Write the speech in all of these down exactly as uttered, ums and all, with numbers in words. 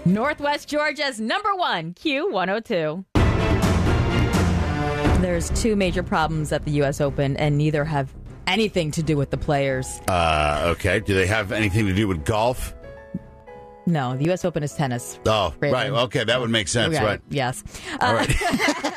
Northwest Georgia's number one, Q one oh two. There's two major problems at the U S Open, and neither have anything to do with the players. Uh, okay. Do they have anything to do with golf? No, the U S Open is tennis. Oh, Raven. right. Okay, that would make sense, Okay, right? Yes. All Uh, right.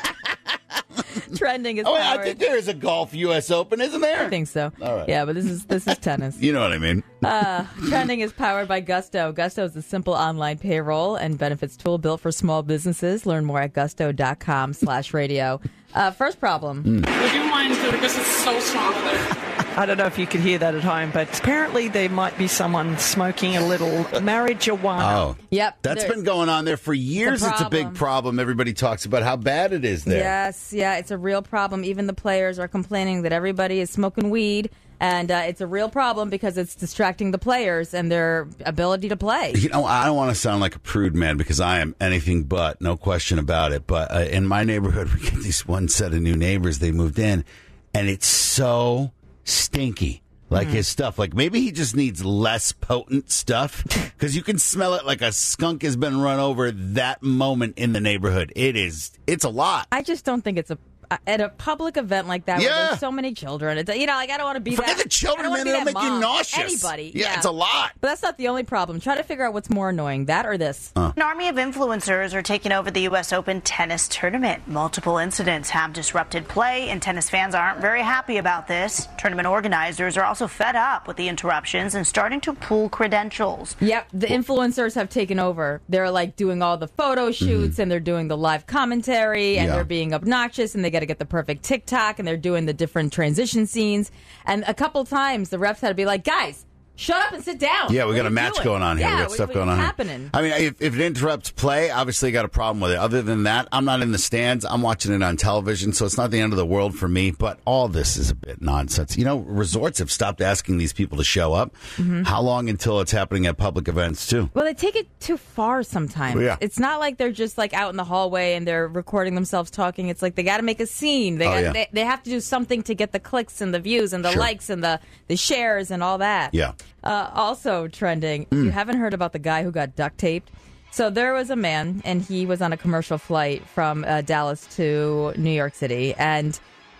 trending is Oh, powered. I think there is a golf U S Open, isn't there? I think so. All right. Yeah, but this is this is tennis. You know what I mean. Uh, trending is powered by Gusto. Gusto is a simple online payroll and benefits tool built for small businesses. Learn more at gusto.com slash radio. Uh, first problem. Mm. Would you mind, because it's so strong there. I don't know if you could hear that at home, but apparently there might be someone smoking a little marijuana. Oh. Yep. That's there- been going on there for years. It's a It's a big problem. problem. Everybody talks about how bad it is there. Yes, yeah, it's a real problem. Even the players are complaining that everybody is smoking weed, and uh, it's a real problem because it's distracting the players and their ability to play. You know, I don't want to sound like a prude, man, because I am anything but, no question about it. But uh, in my neighborhood, we get this one set of new neighbors. They moved in, and it's so stinky. Like his stuff. Like maybe he just needs less potent stuff because you can smell it like a skunk has been run over that moment in the neighborhood. It is, it's a lot. I just don't think it's a at a public event like that where Yeah. there's so many children. It's, you know, like I don't want to be Forget that. the children, I don't man. wanna It'll be make that you mom. nauseous. Anybody. Yeah, it's a lot. But that's not the only problem. Try to figure out what's more annoying, that or this. Uh. An army of influencers are taking over the U S Open tennis tournament. Multiple incidents have disrupted play, and tennis fans aren't very happy about this. Tournament organizers are also fed up with the interruptions and starting to pool credentials. Yep, the influencers have taken over. They're like doing all the photo shoots and they're doing the live commentary and Yeah. they're being obnoxious and they got to get the perfect TikTok and they're doing the different transition scenes. And a couple times the refs had to be like, guys, shut up and sit down. Yeah, we What got are a you match doing? going on here. Yeah, we got what- stuff what going is on here. happening? I mean, if, if it interrupts play, obviously you got a problem with it. Other than that, I'm not in the stands. I'm watching it on television, so it's not the end of the world for me. But all this is a bit nonsense. You know, resorts have stopped asking these people to show up. Mm-hmm. How long until it's happening at public events, too? Well, they take it too far sometimes. Yeah. It's not like they're just like out in the hallway and they're recording themselves talking. It's like they got to make a scene. They, Oh, got, yeah. they they have to do something to get the clicks and the views and the Sure. likes and the, the shares and all that. Yeah. Uh, also trending, Mm. you haven't heard about the guy who got duct taped? So there was a man, and he was on a commercial flight from uh, Dallas to New York City, and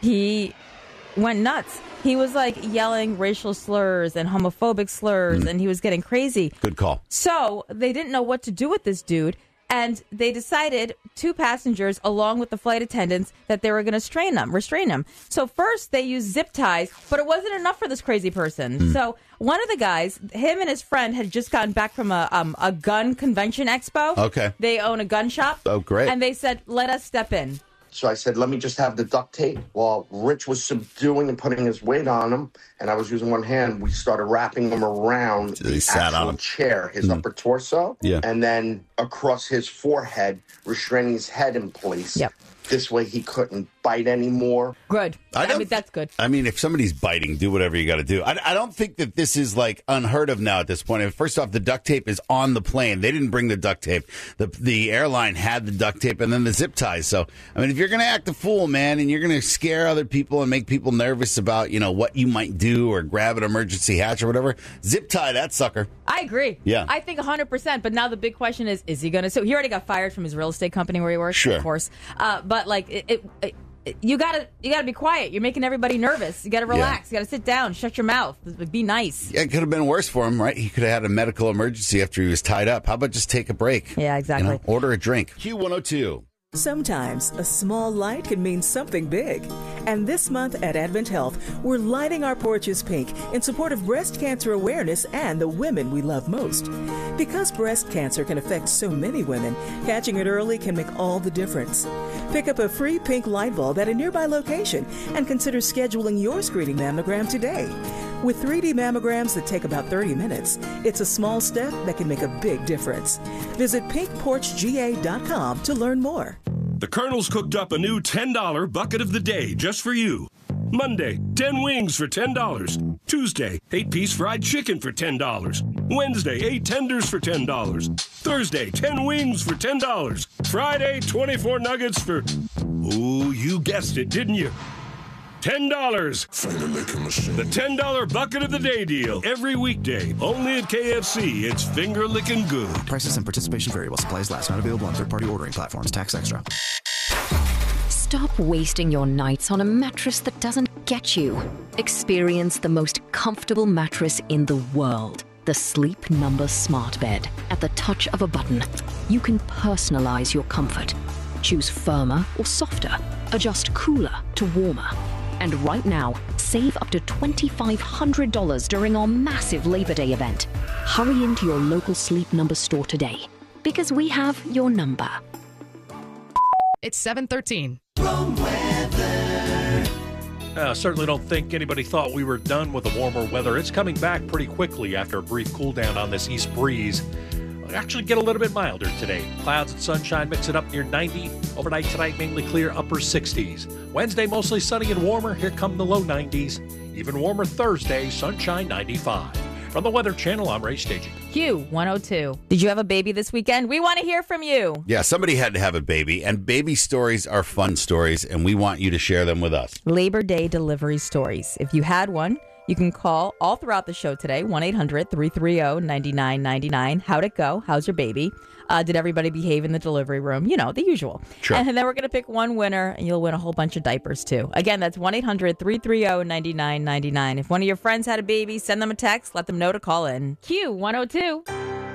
he went nuts. He was like yelling racial slurs and homophobic slurs, Mm. and he was getting crazy. Good call. So they didn't know what to do with this dude. And they decided, two passengers, along with the flight attendants, that they were going to restrain him, restrain him. So first they used zip ties, but it wasn't enough for this crazy person. Hmm. So one of the guys, him and his friend, had just gotten back from a um, a gun convention expo. Okay. They own a gun shop. Oh, great. And they said, let us step in. So I said, let me just have the duct tape. While Rich was subduing and putting his weight on him, and I was using one hand, we started wrapping him around So he the sat on actual him. chair, his upper torso, Yeah. and then across his forehead, restraining his head in place. Yep. This way he couldn't bite anymore. Good. I I, don't mean, that's good. I mean, if somebody's biting, do whatever you got to do. I, I don't think that this is like unheard of now at this point. First off, the duct tape is on the plane. They didn't bring the duct tape. The the airline had the duct tape and then the zip ties. So, I mean, if you're going to act a fool, man, and you're going to scare other people and make people nervous about, you know, what you might do or grab an emergency hatch or whatever, zip tie that sucker. I agree. Yeah. I think one hundred percent. But now the big question is, is he going to? So he already got fired from his real estate company where he works, Sure. of course. Uh, but like, it, it, it, you gotta, you gotta be quiet. You're making everybody nervous. You gotta relax. You gotta sit down. Shut your mouth. Be nice. Yeah, it could have been worse for him, right? He could have had a medical emergency after he was tied up. How about just take a break? Yeah, exactly. You know, order a drink. Q one oh two. Sometimes a small light can mean something big. And this month at Advent Health, we're lighting our porches pink in support of breast cancer awareness and the women we love most. Because breast cancer can affect so many women, catching it early can make all the difference. Pick up a free pink light bulb at a nearby location and consider scheduling your screening mammogram today. With three D mammograms that take about thirty minutes, it's a small step that can make a big difference. Visit pink porch g a dot com to learn more. The Colonel's cooked up a new ten dollar bucket of the day just for you. Monday, ten wings for ten dollars. Tuesday, eight piece fried chicken for ten dollars. Wednesday, eight tenders for ten dollars. Thursday, ten wings for ten dollars. Friday, twenty-four nuggets for... Ooh, you guessed it, didn't you? ten dollars. The ten dollar Bucket of the Day deal. Every weekday. Only at K F C. It's finger licking good. Prices and participation vary while supplies last. Not available on third-party ordering platforms. Tax extra. Stop wasting your nights on a mattress that doesn't get you. Experience the most comfortable mattress in the world. The Sleep Number Smart Bed. At the touch of a button, you can personalize your comfort. Choose firmer or softer. Adjust cooler to warmer. And right now, save up to two thousand five hundred dollars during our massive Labor Day event. Hurry into your local Sleep Number store today, because we have your number. It's seven thirteen. Uh, certainly don't think anybody thought we were done with the warmer weather. It's coming back pretty quickly after a brief cool down on this east breeze. It'll actually get a little bit milder today. Clouds and sunshine mix it up near ninety. Overnight tonight, mainly clear, upper sixties. Wednesday, mostly sunny and warmer. Here come the low nineties. Even warmer Thursday, sunshine ninety-five. From the Weather Channel, I'm Ray Staging. Q one oh two. Did you have a baby this weekend? We want to hear from you. Yeah, somebody had to have a baby, and baby stories are fun stories, and we want you to share them with us. Labor Day delivery stories. If you had one, you can call all throughout the show today, one eight hundred three three zero nine nine nine nine. How'd it go? How's your baby? Uh, did everybody behave in the delivery room? You know, the usual. Sure. And then we're going to pick one winner, and you'll win a whole bunch of diapers, too. Again, that's one eight hundred three three zero nine nine nine nine. If one of your friends had a baby, send them a text. Let them know to call in. Q one oh two.